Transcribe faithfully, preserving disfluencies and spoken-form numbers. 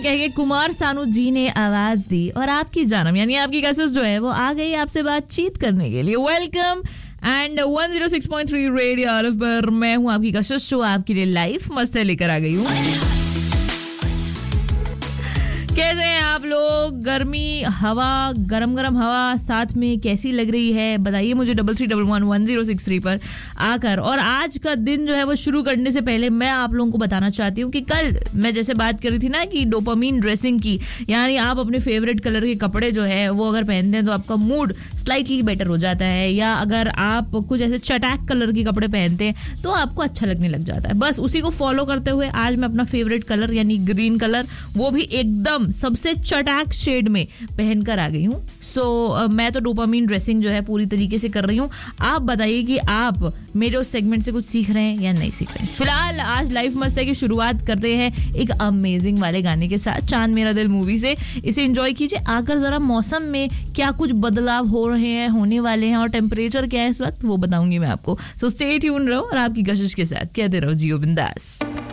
कहे कुमार सानू जी ने आवाज दी और आपकी जानम यानी आपकी कशिश जो है वो आ गई आपसे बातचीत करने के लिए. Welcome and one zero six point three radio RF पर मैं हूँ आपकी कशिश जो आपके लिए लाइफ मस्त है लेकर आ गई हूँ. कैसे हैं आप लोग? गर्मी हवा गरम गरम हवा साथ में कैसी लग रही है बताइए मुझे double three double one one zero six three पर आकर. और आज का दिन जो है वो शुरू करने से पहले मैं आप लोगों को बताना चाहती हूँ कि कल मैं जैसे बात कर रही थी ना कि डोपामीन ड्रेसिंग की, यानी आप अपने फेवरेट कलर के कपड़े जो है वो अगर पहनते हैं तो आपका मूड स्लाइटली बेटर हो जाता है, या अगर आप कुछ ऐसे चटैक कलर के कपड़े पहनते हैं तो आपको अच्छा लगने लग जाता है. बस उसी को फॉलो करते हुए आज मैं अपना फेवरेट कलर यानी ग्रीन कलर वो भी एकदम सबसे चटैक शेड में पहनकर आ गई हूँ. सो so, uh, मैं तो डोपामीन ड्रेसिंग जो है पूरी तरीके से कर रही हूँ. आप बताइए कि आप मेरे उस सेगमेंट से कुछ सीख रहे हैं या नहीं सीख रहे हैं. फिलहाल आज लाइफ मस्त है की शुरुआत करते हैं एक अमेजिंग वाले गाने के साथ, चांद मेरा दिल मूवी से. इसे एंजॉय कीजिए. आकर जरा मौसम में क्या कुछ बदलाव हो रहे हैं, होने वाले हैं और टेम्परेचर क्या है इस वक्त वो बताऊंगी मैं आपको. सो स्टे ट्यून रहो और आपकी कशिश के साथ कहते रहो जियो बिंदास.